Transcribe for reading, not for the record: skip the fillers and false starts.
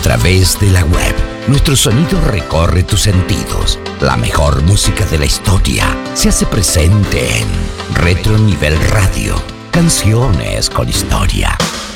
través de la web, nuestro sonido recorre tus sentidos. La mejor música de la historia se hace presente en Retro Nivel Radio. Canciones con historia.